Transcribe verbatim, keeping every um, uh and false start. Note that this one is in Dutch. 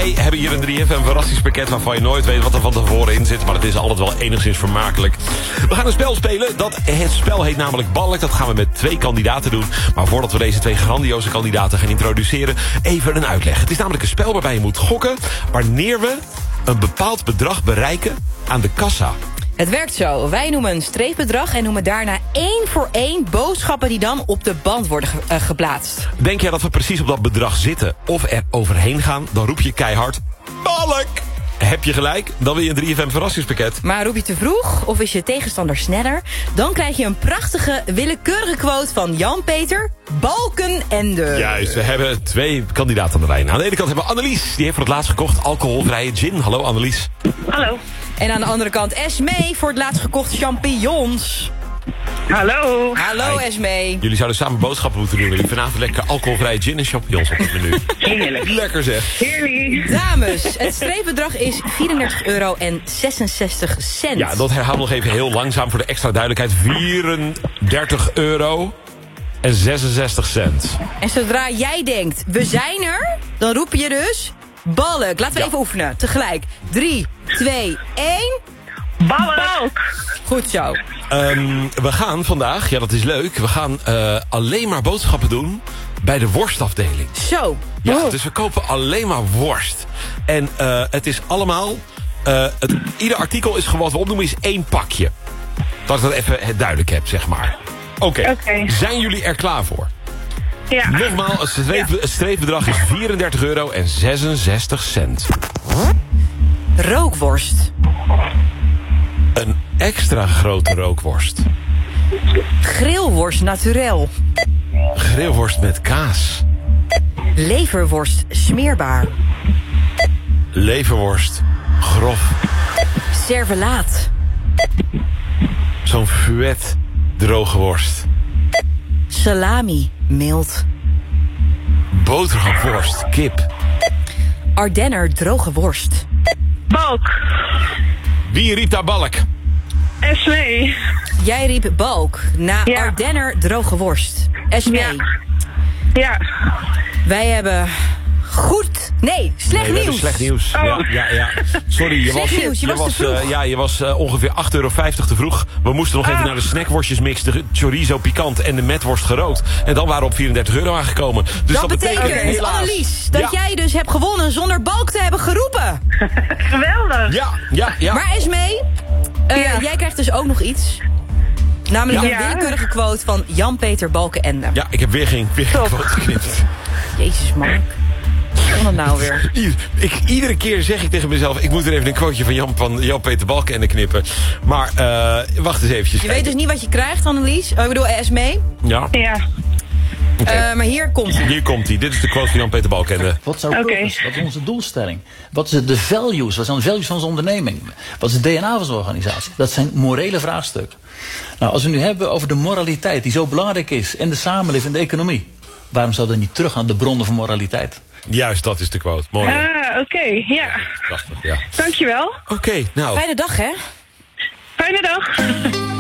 Wij hebben hier een drie F M verrassingspakket waarvan je nooit weet wat er van tevoren in zit. Maar het is altijd wel enigszins vermakelijk. We gaan een spel spelen. Dat, het spel heet namelijk Balk. Dat gaan we met twee kandidaten doen. Maar voordat we deze twee grandioze kandidaten gaan introduceren, even een uitleg. Het is namelijk een spel waarbij je moet gokken wanneer we een bepaald bedrag bereiken aan de kassa. Het werkt zo. Wij noemen een streepbedrag en noemen daarna één voor één boodschappen die dan op de band worden ge uh, geplaatst. Denk jij dat we precies op dat bedrag zitten of er overheen gaan, dan roep je keihard Balk! Heb je gelijk, dan wil je een drie F M verrassingspakket. Maar roep je te vroeg of is je tegenstander sneller, dan krijg je een prachtige willekeurige quote van Jan-Peter Balkenende. Juist, we hebben twee kandidaten aan de lijn. Aan de ene kant hebben we Annelies, die heeft voor het laatst gekocht alcoholvrije gin. Hallo Annelies. Hallo. En aan de andere kant Esmee, voor het laatst gekocht champignons. Hallo. Hallo Hi. Esmee. Jullie zouden samen boodschappen moeten doen. Jullie vanavond lekker alcoholvrije gin en champignons op het menu. Heerlijk. Lekker zeg. Heerlijk. Dames, het streepbedrag is vierendertig euro en zesenzestig cent. Ja, dat herhaal nog even heel langzaam voor de extra duidelijkheid. vierendertig euro en zesenzestig cent. En zodra jij denkt, we zijn er, dan roep je dus Balk. Laten we Ja. even oefenen, tegelijk. drie, twee, één. Balk. Goed zo. Um, we gaan vandaag, ja dat is leuk, we gaan uh, alleen maar boodschappen doen bij de worstafdeling. Zo. Ja, Oh. dus we kopen alleen maar worst. En uh, het is allemaal, uh, het, ieder artikel is gewoon wat we opnoemen is één pakje. Dat ik dat even het duidelijk heb, zeg maar. Oké, okay. Oké. Zijn jullie er klaar voor? Ja. Nogmaals, het, streep, het streepbedrag is vierendertig euro en zesenzestig cent. Rookworst. Een extra grote rookworst. Grillworst naturel. Grillworst met kaas. Leverworst smeerbaar. Leverworst grof. Servelaat. Zo'n fuet droge worst. Salami mild. Boterhamworst kip. Ardenner droge worst. Balk. Wie riep daar Balk? Esmee. Jij riep Balk na Ja. Ardenner droge worst. Esmee, Ja. Ja. wij hebben goed... Nee, slecht Nee, we hebben nieuws. slecht nieuws. Oh. Ja, ja, ja. Sorry, je Slecht was, nieuws, je was te vroeg. uh, ja, je was uh, ongeveer acht euro vijftig te vroeg. We moesten nog even Ah. naar de snackworstjesmix, de chorizo pikant en de metworst gerookt. En dan waren we op vierendertig euro aangekomen. Dus dat, dat, betekent, helaas, Annelies, dat ja, jij dus hebt gewonnen zonder Balk te hebben geroepen. Geweldig. Ja, ja, ja. Maar Esmee, uh, Ja. jij krijgt dus ook nog iets. Namelijk Ja. een willekeurige quote van Jan-Peter Balkenende. Ja, ik heb weer geen, weer geen Top. quote geknipt. Jezus, Mark. Wat kan het nou weer? Ieder- ik, iedere keer zeg ik tegen mezelf, ik moet er even een quoteje van Jan, van Jan-Peter Balkenende knippen. Maar, uh, wacht eens eventjes. Je weet dus niet wat je krijgt, Annelies. Oh, ik bedoel, Esmee. Ja, Ja. oké. Uh, maar hier komt hij. Hier komt hij. Dit is de quote van Jan-Peter Balkenende. Wat is our Oké. purpose? Wat is onze doelstelling? Wat zijn de values? Wat zijn de values van onze onderneming? Wat is het D N A van onze organisatie? Dat zijn morele vraagstukken. Nou, als we nu hebben over de moraliteit die zo belangrijk is in de samenleving en de economie. Waarom zouden we niet terug naar de bronnen van moraliteit? Juist, dat is de quote. Mooi. Ah, oké. Ja. Prachtig, ja. Dankjewel. Oké, nou. Fijne dag, hè? Fijne dag.